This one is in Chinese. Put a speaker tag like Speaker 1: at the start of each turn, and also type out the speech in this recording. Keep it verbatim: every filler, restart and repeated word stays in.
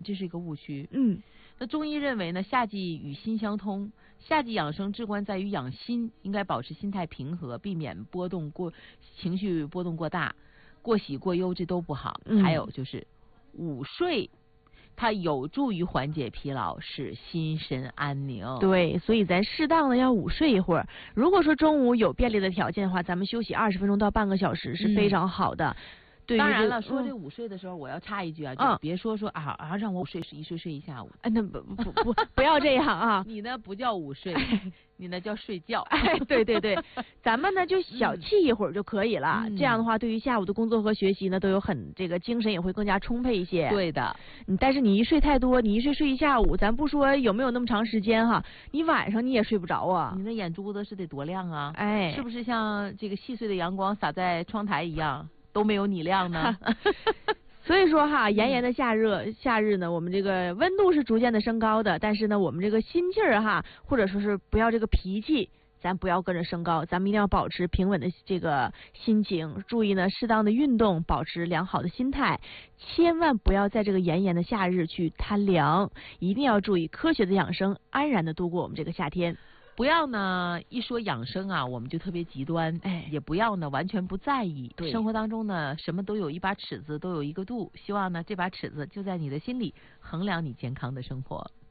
Speaker 1: 这是一个误区。
Speaker 2: 嗯，
Speaker 1: 那中医认为呢，夏季与心相通，夏季养生至关在于养心，应该保持心态平和，避免波动过情绪波动过大，过喜过忧这都不好。
Speaker 2: 嗯、
Speaker 1: 还有就是午睡。它有助于缓解疲劳，使心神安宁。
Speaker 2: 对，所以咱适当的要午睡一会儿。如果说中午有便利的条件的话，咱们休息二十分钟到半个小时是非常好的。嗯对，
Speaker 1: 当然了，说这午睡的时候，我要插一句啊，
Speaker 2: 嗯、
Speaker 1: 就别说说啊啊，让我午睡一睡睡一下午。
Speaker 2: 哎，那不不不不要这样啊！
Speaker 1: 你呢不叫午睡，你那叫睡觉。
Speaker 2: 哎，对对对，咱们呢就小憩一会儿就可以了。嗯、这样的话，对于下午的工作和学习呢，都有很这个精神也会更加充沛一些。
Speaker 1: 对的，
Speaker 2: 嗯，但是你一睡太多，你一睡睡一下午，咱不说有没有那么长时间哈，你晚上你也睡不着啊。
Speaker 1: 你那眼珠子是得多亮啊！
Speaker 2: 哎，
Speaker 1: 是不是像这个细碎的阳光洒在窗台一样？都没有你亮呢，
Speaker 2: 所以说哈，炎炎的夏热夏日呢，我们这个温度是逐渐的升高的，但是呢，我们这个心气儿哈，或者说是不要这个脾气，咱不要跟着升高，咱们一定要保持平稳的这个心情，注意呢适当的运动，保持良好的心态，千万不要在这个炎炎的夏日去贪凉，一定要注意科学的养生，安然的度过我们这个夏天。
Speaker 1: 不要呢一说养生啊，我们就特别极端，
Speaker 2: 哎，
Speaker 1: 也不要呢完全不在意。
Speaker 2: 对，
Speaker 1: 生活当中呢，什么都有一把尺子，都有一个度。希望呢这把尺子就在你的心里，衡量你健康的生活。